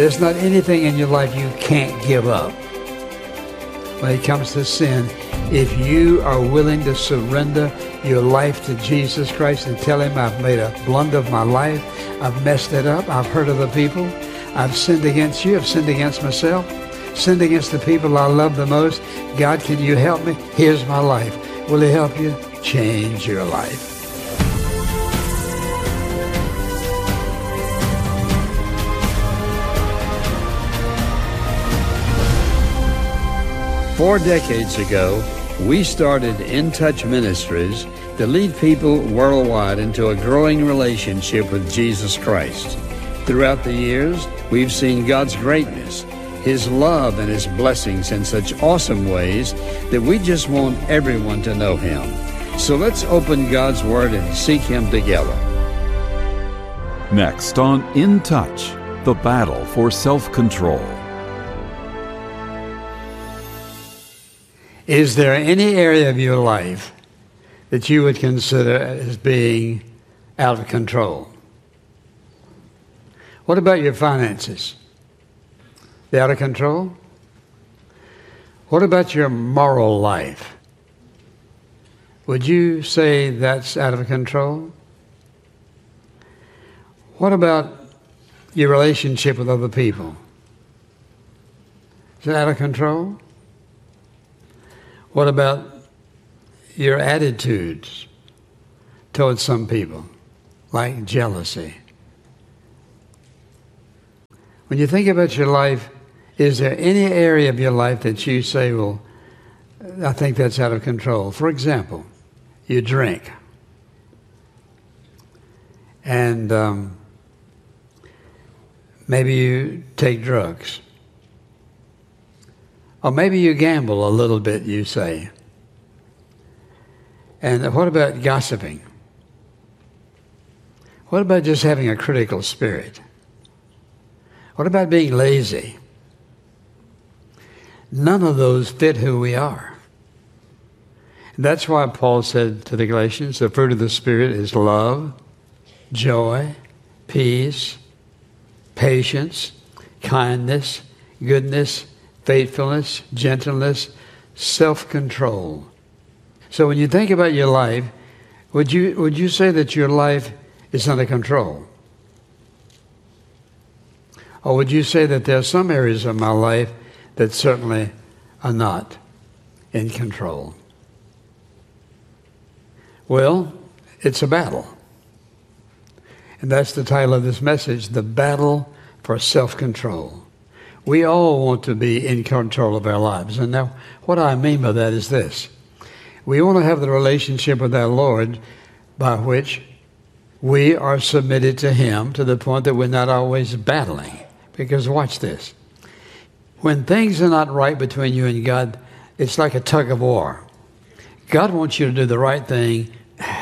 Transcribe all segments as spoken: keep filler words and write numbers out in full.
There's not anything in your life you can't give up. When it comes to sin, if you are willing to surrender your life to Jesus Christ and tell him, I've made a blunder of my life, I've messed it up, I've hurt other people, I've sinned against you, I've sinned against myself, sinned against the people I love the most. God, can you help me? Here's my life. Will he help you? Change your life. Four decades ago, we started In Touch Ministries to lead people worldwide into a growing relationship with Jesus Christ. Throughout the years, we've seen God's greatness, his love and his blessings in such awesome ways that we just want everyone to know him. So let's open God's Word and seek him together. Next on In Touch, the battle for self-control. Is there any area of your life that you would consider as being out of control? What about your finances? They're out of control? What about your moral life? Would you say that's out of control? What about your relationship with other people? Is it out of control? What about your attitudes towards some people, like jealousy? When you think about your life, is there any area of your life that you say, well, I think that's out of control? For example, you drink. And um, maybe you take drugs. Or maybe you gamble a little bit, you say. And what about gossiping? What about just having a critical spirit? What about being lazy? None of those fit who we are. And that's why Paul said to the Galatians, the fruit of the Spirit is love, joy, peace, patience, kindness, goodness, faithfulness, gentleness, self-control. So when you think about your life, would you would you say that your life is under control? Or would you say that there are some areas of my life that certainly are not in control? Well, it's a battle. And that's the title of this message, The Battle for Self-Control. We all want to be in control of our lives. And now, what I mean by that is this. We want to have the relationship with our Lord by which we are submitted to him to the point that we're not always battling. Because watch this. When things are not right between you and God, it's like a tug of war. God wants you to do the right thing.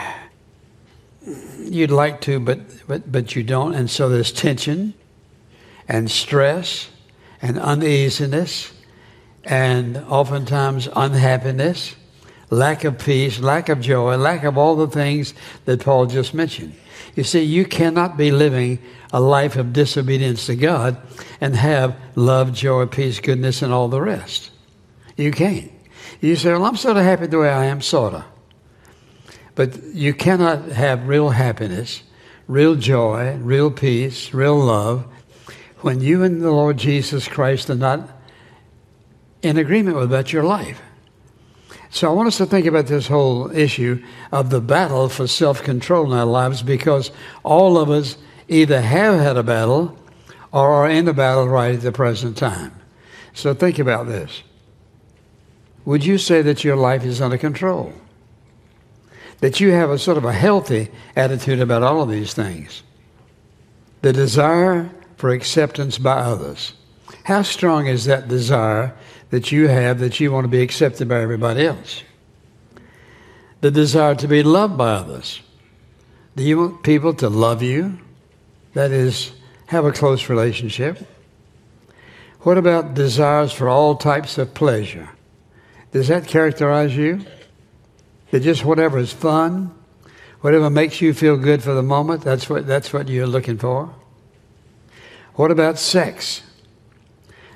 You'd like to, but, but, but you don't. And so there's tension and stress and uneasiness, and oftentimes unhappiness, lack of peace, lack of joy, lack of all the things that Paul just mentioned. You see, you cannot be living a life of disobedience to God and have love, joy, peace, goodness, and all the rest. You can't. You say, well, I'm sort of happy the way I am, sort of. But you cannot have real happiness, real joy, real peace, real love, when you and the Lord Jesus Christ are not in agreement with about your life. So I want us to think about this whole issue of the battle for self-control in our lives, because all of us either have had a battle or are in a battle right at the present time. So think about this. Would you say that your life is under control? That you have a sort of a healthy attitude about all of these things? The desire for acceptance by others. How strong is that desire that you have, that you want to be accepted by everybody else? The desire to be loved by others. Do you want people to love you? That is, have a close relationship. What about desires for all types of pleasure? Does that characterize you? That just whatever is fun, whatever makes you feel good for the moment, that's what, that's what you're looking for? What about sex?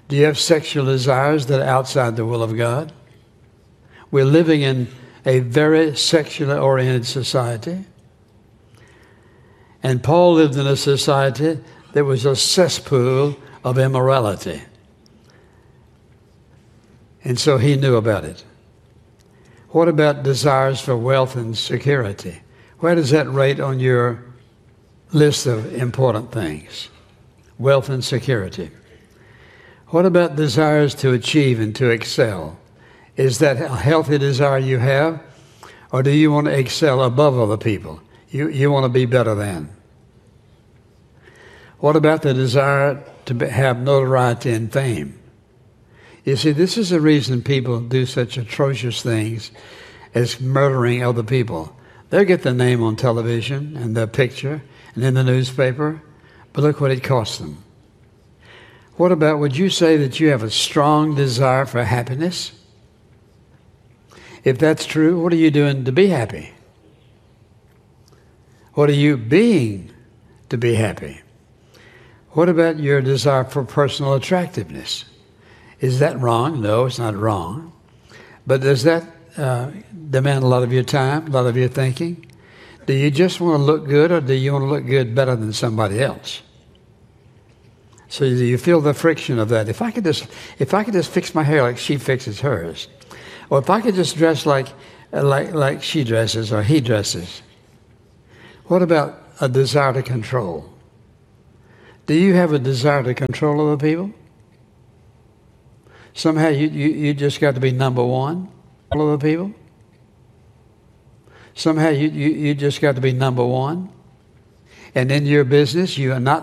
Do you have sexual desires that are outside the will of God? We're living in a very sexually oriented society. And Paul lived in a society that was a cesspool of immorality. And so he knew about it. What about desires for wealth and security? Where does that rate on your list of important things? Wealth and security. What about desires to achieve and to excel? Is that a healthy desire you have? Or do you want to excel above other people? You, you want to be better than? What about the desire to be, have notoriety and fame? You see, this is the reason people do such atrocious things as murdering other people. They'll get their name on television and their picture and in the newspaper, but look what it costs them. What about, would you say that you have a strong desire for happiness? If that's true, what are you doing to be happy? What are you being to be happy? What about your desire for personal attractiveness? Is that wrong? No, it's not wrong. But does that uh, demand a lot of your time, a lot of your thinking? Do you just want to look good, or do you want to look good better than somebody else? So do you feel the friction of that? If I could just, if I could just fix my hair like she fixes hers, or if I could just dress like, like, like she dresses or he dresses. What about a desire to control? Do you have a desire to control other people? Somehow you, you, you just got to be number one, all other people? Somehow you, you, you just got to be number one. And in your business, you are not